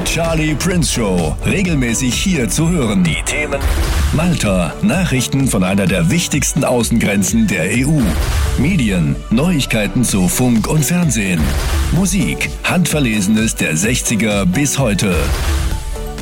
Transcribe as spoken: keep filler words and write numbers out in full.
Charlie Prince Show. Regelmäßig hier zu hören. Die Themen: Malta, Nachrichten von einer der wichtigsten Außengrenzen der E U. Medien, Neuigkeiten zu Funk und Fernsehen. Musik, Handverlesenes der sechziger bis heute.